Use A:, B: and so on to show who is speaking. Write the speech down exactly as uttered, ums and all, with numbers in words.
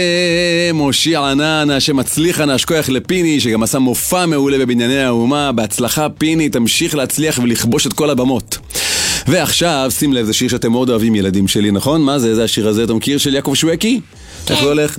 A: מושיע ענן, שמצליח אנש כוח לפיני, שגם עשה מופע מעולה בבנייני האומה. בהצלחה פיני, תמשיך להצליח ולכבוש את כל הבמות. ועכשיו, שים לב, זה שיר שאתם מאוד אוהבים ילדים שלי, נכון? מה זה? זה השיר הזה, אתה מכיר, של יעקב שווקי? איך זה הולך?